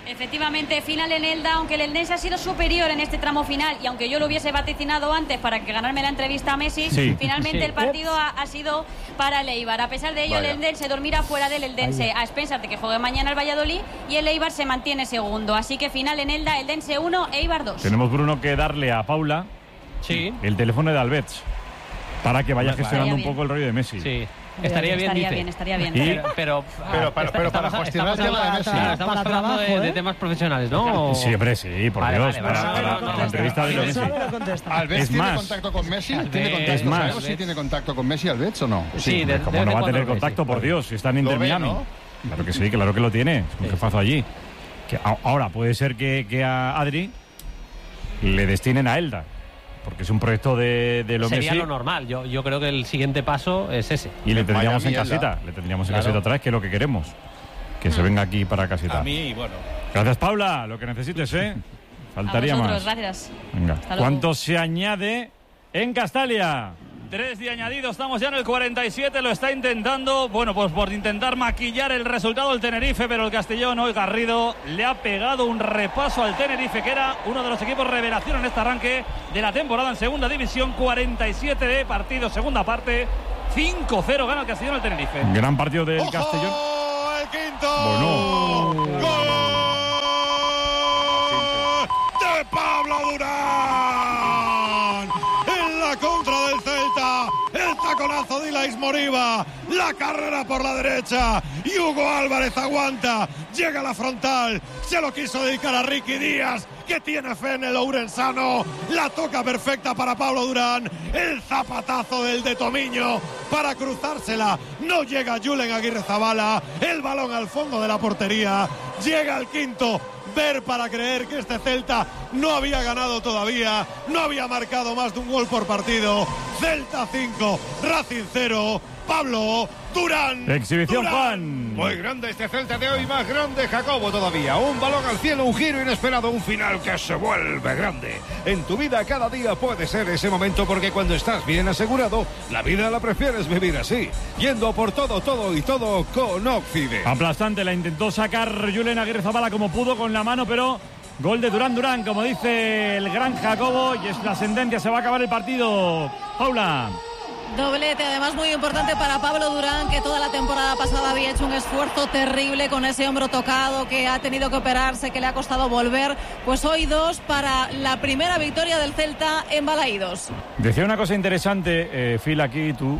Efectivamente, final en Elda, aunque el Eldense ha sido superior en este tramo final y aunque yo lo hubiese vaticinado antes para que ganarme la entrevista a Messi, sí. finalmente sí. el partido ha, ha sido para el Eibar. A pesar de ello, Vaya. el Eldense dormirá fuera del Eldense Vaya. a expensas de que juegue mañana el Valladolid y el Eibar se mantiene segundo. Así que final en Elda, Eldense uno, Eibar dos. Tenemos, Bruno, que darle a Paula sí. el teléfono de Alberts para que vaya Estaría gestionando bien. un poco el rollo de Messi. Sí. Estaría bien, estaría dice. bien, estaría bien. ¿Y? Pero, pero, pero, para, pero para gestionar el tema de Messi. Estamos para hablando trabajo, de, ¿eh? de temas profesionales, ¿no? Sí, hombre, sí, por vale, Dios. Vale, vale, para, vale, para, no, para la entrevista de Messi. ¿Alves tiene más. contacto con Messi? ¿Tiene contacto? Es más. ¿Sabemos si tiene contacto con Messi, Alves, o no? Sí, sí de, como de, no de va a tener contacto, por Dios, si está en Inter Miami. ¿No? Claro que sí, claro que lo tiene. Es un jefazo allí. Que ahora, puede ser que, que a Adri le destinen a Elda. Porque es un proyecto de, de lo Sería Messi. lo normal. Yo, yo creo que el siguiente paso es ese. Y le tendríamos en casita. Le tendríamos en claro. casita otra vez, que es lo que queremos. Que se venga aquí para casita. A mí, bueno. Gracias, Paula. Lo que necesites, ¿eh? Faltaría a vosotros, más. Gracias. Venga. ¿Cuánto se añade en Castalia? Tres de añadido, estamos ya en el cuarenta y siete, lo está intentando, bueno, pues por intentar maquillar el resultado del Tenerife, pero el Castellón hoy Garrido le ha pegado un repaso al Tenerife, que era uno de los equipos revelación en este arranque de la temporada en segunda división. Cuarenta y siete de partido, segunda parte, cinco cero gana el Castellón al Tenerife. Gran partido del ¡Ojo! Castellón. El quinto. Bueno. ¡Gol de Pablo Durán! En la contra del Celta, el taconazo de Ilais Moriba, la carrera por la derecha y Hugo Álvarez aguanta, llega a la frontal, se lo quiso dedicar a Ricky Díaz, que tiene fe en el ourensano, la toca perfecta para Pablo Durán, el zapatazo del de Tomiño para cruzársela, no llega Julen Aguirre Zabala, el balón al fondo de la portería, llega el quinto. Ver para creer que este Celta no había ganado todavía, no había marcado más de un gol por partido. Celta cinco, Racing cero, Pablo Durán. Exhibición, Durán. Juan. Muy grande este Celta de hoy, más grande Jacobo todavía. Un balón al cielo, un giro inesperado, un final que se vuelve grande. En tu vida cada día puede ser ese momento, porque cuando estás bien asegurado, la vida la prefieres vivir así. Yendo por todo, todo y todo con Oxide. Aplastante, la intentó sacar Julen Aguirre Zabala como pudo con la mano, pero gol de Durán Durán, como dice el gran Jacobo, y es la sentencia, se va a acabar el partido. Paula. Doblete, además muy importante para Pablo Durán, que toda la temporada pasada había hecho un esfuerzo terrible con ese hombro tocado, que ha tenido que operarse, que le ha costado volver. Pues hoy dos para la primera victoria del Celta en Balaídos. Decía una cosa interesante, eh, Phil, aquí tú,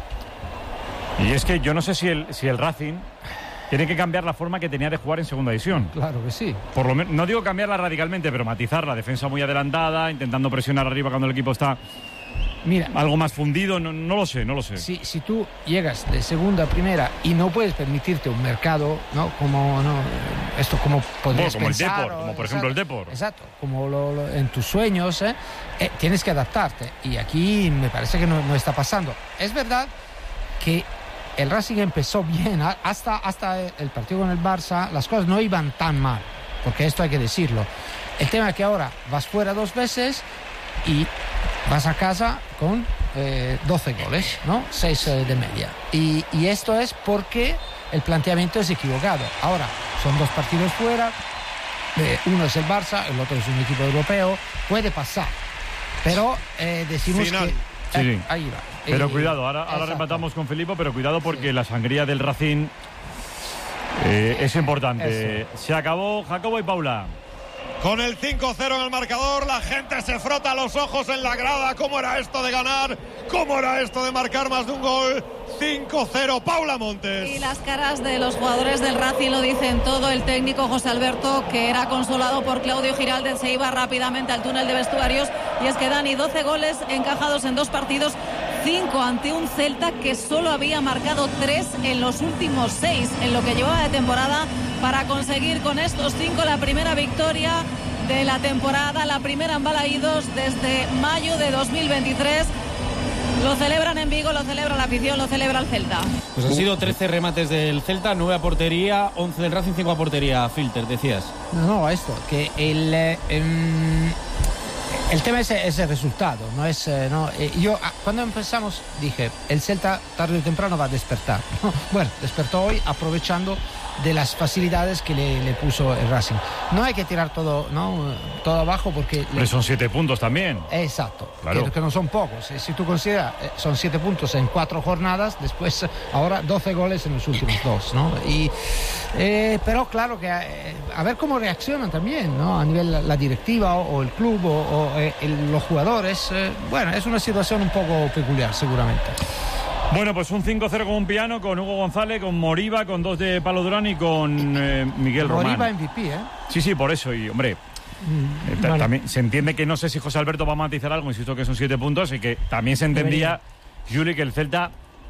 y es que yo no sé si el, si el Racing tiene que cambiar la forma que tenía de jugar en segunda división. Claro que sí. Por lo menos, no digo cambiarla radicalmente, pero matizar la defensa muy adelantada, intentando presionar arriba cuando el equipo está... Mira, algo más fundido, no, no lo sé, no lo sé. Si, si tú llegas de segunda a primera y no puedes permitirte un mercado, ¿no? Como no, esto como podrías como pensar, el Depor, como por ejemplo el Depor. Exacto, como lo, lo, en tus sueños, ¿eh? Eh, tienes que adaptarte. Y aquí me parece que no, no está pasando. Es verdad que el Racing empezó bien, hasta, hasta el partido con el Barça, las cosas no iban tan mal, porque esto hay que decirlo. El tema es que ahora vas fuera dos veces y vas a casa con eh, doce goles, ¿no? seis eh, de media. Y, y esto es porque el planteamiento es equivocado. Ahora, son dos partidos fuera, eh, uno es el Barça, el otro es un equipo europeo, puede pasar. Pero eh, decimos Final. que... Sí, Eh, sí. ahí va. Pero Eh, cuidado, ahora, ahora exacto. rematamos con Filipo, pero cuidado porque sí. la sangría del Racing eh, es importante. Eso. Se acabó Jacobo y Paula. Con el cinco cero en el marcador, la gente se frota los ojos en la grada. ¿Cómo era esto de ganar? ¿Cómo era esto de marcar más de un gol? cinco cero, Paula Montes. Y las caras de los jugadores del Racing lo dicen todo. El técnico José Alberto, que era consolado por Claudio Giraldez, se iba rápidamente al túnel de vestuarios. Y es que Dani, doce goles encajados en dos partidos, cinco ante un Celta que solo había marcado tres en los últimos seis en lo que llevaba de temporada, para conseguir con estos cinco la primera victoria de la temporada, la primera en Balaídos desde mayo de dos mil veintitrés. Lo celebran en Vigo, lo celebra la afición, lo celebra el Celta. Pues han sido trece remates del Celta, nueve a portería, once del Racing, cinco a portería. Filter, decías. No, no, esto, que el, eh, em, el tema es, es el resultado, no es, eh, no, eh, yo ah, cuando empezamos dije, el Celta tarde o temprano va a despertar. Bueno, despertó hoy aprovechando de las facilidades que le, le puso el Racing. No hay que tirar todo, ¿no? todo abajo porque... Pero le... son siete puntos también. Exacto, claro. que, que no son pocos. Si tú consideras, son siete puntos en cuatro jornadas, después ahora doce goles en los últimos dos, ¿no? Y, eh, pero claro que eh, a ver cómo reaccionan también, ¿no? A nivel la, la directiva o, o el club o, o eh, el, los jugadores. Eh, bueno, es una situación un poco peculiar seguramente. Bueno, pues un cinco cero con un piano, con Hugo González, con Moriba, con dos de Palo Durán y con eh, Miguel Román. Moriba M V P, ¿eh? Sí, sí, por eso. Y, hombre, mm, eh, vale. también se entiende que no sé si José Alberto va a matizar algo, insisto que son siete puntos, y que también se entendía, Juli, que el Celta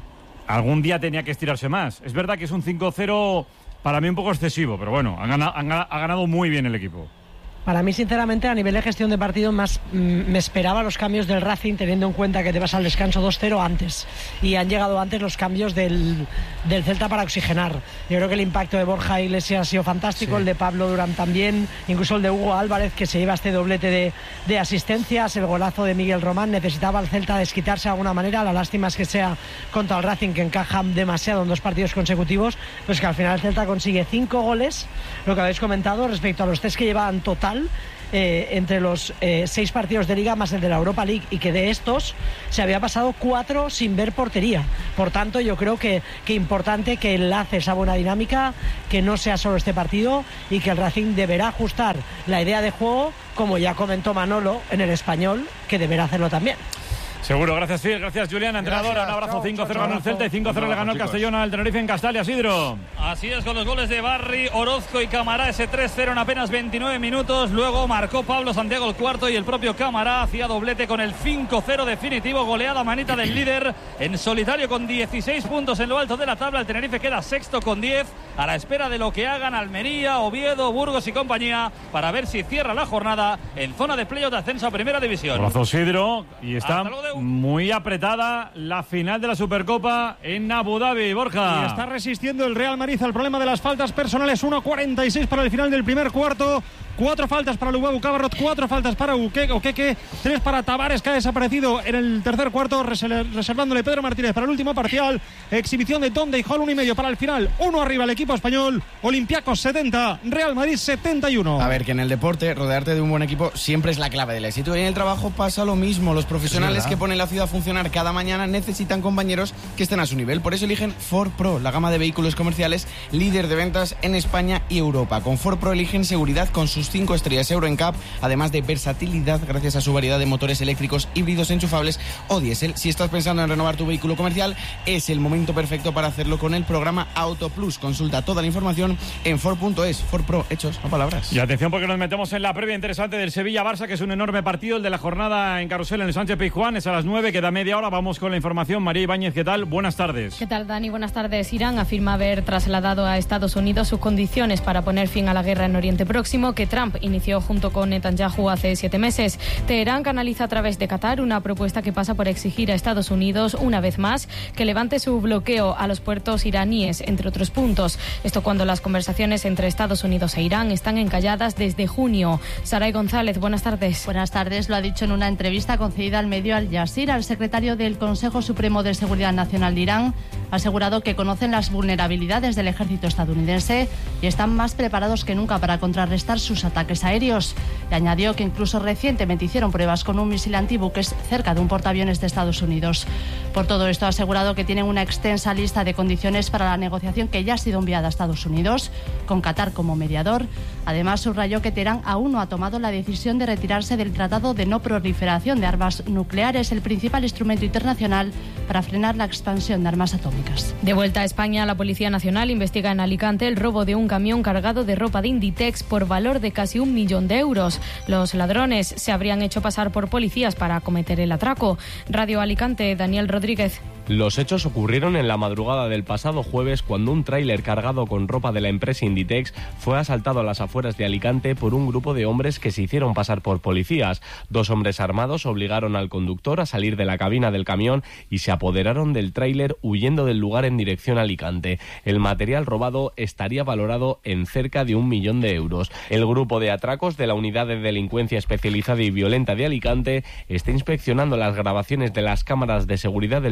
algún día tenía que estirarse más. Es verdad que es un cinco cero para mí un poco excesivo, pero bueno, han ganado, han, ha ganado muy bien el equipo. Para mí, sinceramente, a nivel de gestión de partido, más mm, me esperaba los cambios del Racing, teniendo en cuenta que te vas al descanso dos cero antes. Y han llegado antes los cambios del, del Celta para oxigenar. Yo creo que el impacto de Borja Iglesias ha sido fantástico, sí. El de Pablo Durán también, incluso el de Hugo Álvarez, que se lleva este doblete de, de asistencias, el golazo de Miguel Román. Necesitaba el Celta desquitarse de alguna manera. La lástima es que sea contra el Racing, que encaja demasiado en dos partidos consecutivos, pues que al final el Celta consigue cinco goles, lo que habéis comentado, respecto a los tres que llevaban total. Eh, entre los eh, seis partidos de Liga más el de la Europa League, y que de estos se había pasado cuatro sin ver portería. Por tanto, yo creo que, que importante que enlace esa buena dinámica, que no sea solo este partido, y que el Racing deberá ajustar la idea de juego, como ya comentó Manolo en el Español, que deberá hacerlo también. Seguro, gracias Phil, gracias Julián, entrenadora, un abrazo. Cinco cero ganó el Celta y cinco cero le ganó el Castellón al Tenerife en Castalia. Isidro. Así es, con los goles de Barry, Orozco y Camará, ese tres cero en apenas veintinueve minutos. Luego marcó Pablo Santiago el cuarto y el propio Camará hacía doblete con el cinco cero definitivo. Goleada manita del líder en solitario con dieciséis puntos en lo alto de la tabla. El Tenerife queda sexto con diez, a la espera de lo que hagan Almería, Oviedo, Burgos y compañía, para ver si cierra la jornada en zona de playoff de ascenso a Primera División. Abrazo, Isidro. Y está muy apretada la final de la Supercopa en Abu Dhabi, Borja. Y está resistiendo el Real Madrid al problema de las faltas personales. uno cuarenta y seis para el final del primer cuarto. Cuatro faltas para Lubabu Cabarrot, cuatro faltas para Uqueque, tres para Tavares, que ha desaparecido en el tercer cuarto, reservándole Pedro Martínez para el último parcial. Exhibición de Donde Hall, uno y medio para el final. Uno arriba el equipo español. Olympiacos setenta, Real Madrid setenta y uno. A ver, que en el deporte rodearte de un buen equipo siempre es la clave del éxito. Y en el trabajo pasa lo mismo. Los profesionales que ponen la ciudad a funcionar cada mañana necesitan compañeros que estén a su nivel. Por eso eligen Ford Pro, la gama de vehículos comerciales líder de ventas en España y Europa. Con Ford Pro eligen seguridad con sus cinco estrellas Euro N C A P, además de versatilidad gracias a su variedad de motores eléctricos, híbridos enchufables o diésel. Si estás pensando en renovar tu vehículo comercial, es el momento perfecto para hacerlo con el programa Auto Plus. Consulta toda la información en Ford punto es. Ford Pro, hechos, no palabras. Y atención, porque nos metemos en la previa interesante del Sevilla-Barça, que es un enorme partido, el de la jornada en Carrusel en el Sánchez Pizjuán. Es a las nueve, queda media hora. Vamos con la información. María Ibáñez, ¿qué tal? Buenas tardes. ¿Qué tal, Dani? Buenas tardes. Irán afirma haber trasladado a Estados Unidos sus condiciones para poner fin a la guerra en Oriente Próximo, que Trump inició junto con Netanyahu hace siete meses. Teherán canaliza a través de Qatar una propuesta que pasa por exigir a Estados Unidos, una vez más, que levante su bloqueo a los puertos iraníes, entre otros puntos. Esto cuando las conversaciones entre Estados Unidos e Irán están encalladas desde junio. Saray González, buenas tardes. Buenas tardes. Lo ha dicho en una entrevista concedida al medio Al Jazeera. El secretario del Consejo Supremo de Seguridad Nacional de Irán ha asegurado que conocen las vulnerabilidades del ejército estadounidense y están más preparados que nunca para contrarrestar sus ataques aéreos. Y añadió que incluso recientemente hicieron pruebas con un misil antibuques cerca de un portaaviones de Estados Unidos. Por todo esto ha asegurado que tienen una extensa lista de condiciones para la negociación que ya ha sido enviada a Estados Unidos, con Qatar como mediador. Además, subrayó que Teherán aún no ha tomado la decisión de retirarse del Tratado de No Proliferación de Armas Nucleares, el principal instrumento internacional para frenar la expansión de armas atómicas. De vuelta a España, la Policía Nacional investiga en Alicante el robo de un camión cargado de ropa de Inditex por valor de casi un millón de euros. Los ladrones se habrían hecho pasar por policías para cometer el atraco. Radio Alicante, Daniel Rodríguez. Los hechos ocurrieron en la madrugada del pasado jueves, cuando un tráiler cargado con ropa de la empresa Inditex fue asaltado a las afueras de Alicante por un grupo de hombres que se hicieron pasar por policías. Dos hombres armados obligaron al conductor a salir de la cabina del camión y se apoderaron del tráiler, huyendo del lugar en dirección a Alicante. El material robado estaría valorado en cerca de un millón de euros. El grupo de atracos de la Unidad de Delincuencia Especializada y Violenta de Alicante está inspeccionando las grabaciones de las cámaras de seguridad del polígono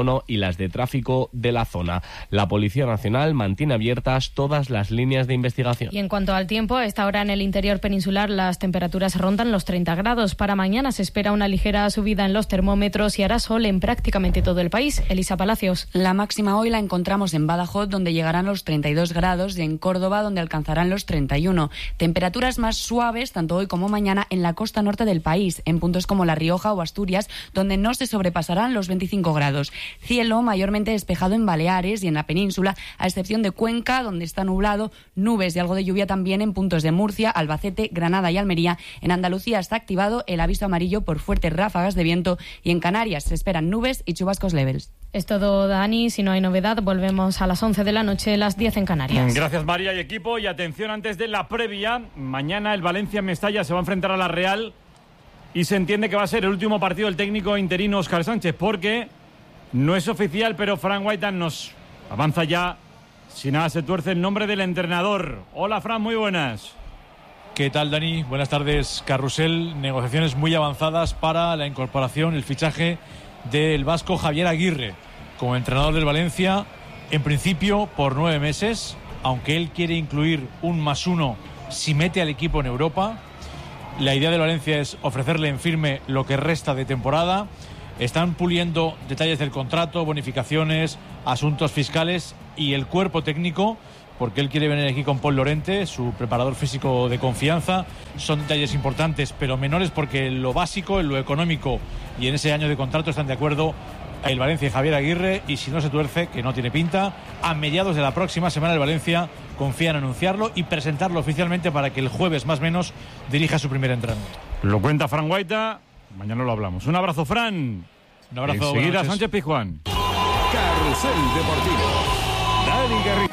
polígono y las de tráfico de la zona. La Policía Nacional mantiene abiertas todas las líneas de investigación. Y en cuanto al tiempo, a esta hora en el interior peninsular las temperaturas rondan los treinta grados. Para mañana se espera una ligera subida en los termómetros y hará sol en prácticamente todo el país. Elisa Palacios. La máxima hoy la encontramos en Badajoz, donde llegarán los treinta y dos grados, y en Córdoba, donde alcanzarán los treinta y uno. Temperaturas más suaves, tanto hoy como mañana, en la costa norte del país, en puntos como La Rioja o Asturias, donde no se sobrepasarán los veinticinco grados. Cielo mayormente despejado en Baleares y en la península, a excepción de Cuenca, donde está nublado, nubes y algo de lluvia también en puntos de Murcia, Albacete, Granada y Almería. En Andalucía está activado el aviso amarillo por fuertes ráfagas de viento, y en Canarias se esperan nubes y chubascos leves. Es todo, Dani. Si no hay novedad, volvemos a las once de la noche, las diez en Canarias. Gracias, María y equipo. Y atención, antes de la previa, mañana el Valencia en Mestalla se va a enfrentar a la Real y se entiende que va a ser el último partido del técnico interino Óscar Sánchez, porque no es oficial, pero Fran Guaita nos avanza ya, si nada se tuerce, el nombre del entrenador. Hola, Fran, muy buenas. ¿Qué tal, Dani? Buenas tardes, Carrusel. Negociaciones muy avanzadas para la incorporación, el fichaje del vasco Javier Aguirre como entrenador del Valencia, en principio por nueve meses, aunque él quiere incluir un más uno si mete al equipo en Europa. La idea del Valencia es ofrecerle en firme lo que resta de temporada. Están puliendo detalles del contrato, bonificaciones, asuntos fiscales y el cuerpo técnico, porque él quiere venir aquí con Paul Lorente, su preparador físico de confianza. Son detalles importantes, pero menores, porque en lo básico, en lo económico y en ese año de contrato están de acuerdo el Valencia y Javier Aguirre, y si no se tuerce, que no tiene pinta, a mediados de la próxima semana el Valencia confía en anunciarlo y presentarlo oficialmente para que el jueves más o menos dirija su primer entrenamiento. Lo cuenta Fran Guaita, mañana lo hablamos. Un abrazo, Fran. Un abrazo. Enseguida Sánchez Pizjuán. Carrusel Deportivo. Dani Garrido.